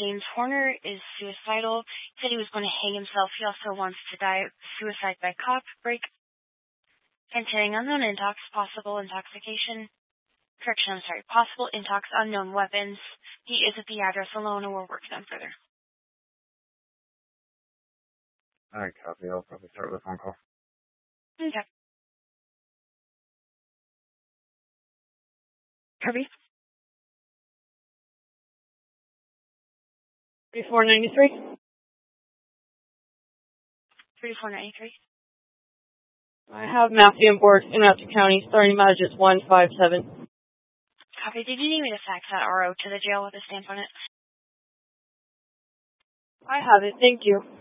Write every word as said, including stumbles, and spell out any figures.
James Horner is suicidal. He said he was going to hang himself. He also wants to die suicide by cop break. Entering unknown intox, possible intoxication. Correction, I'm sorry, possible intox, unknown weapons. He is at the address alone, and we're working on further. Alright, copy. I'll probably start with a phone call. Okay. Kirby? thirty-four ninety-three. thirty-four ninety-three. I have Matthew and Borg in Upton County, starting mileage is one five seven. Copy. Did you need me to fax that R O to the jail with a stamp on it? I have it, thank you.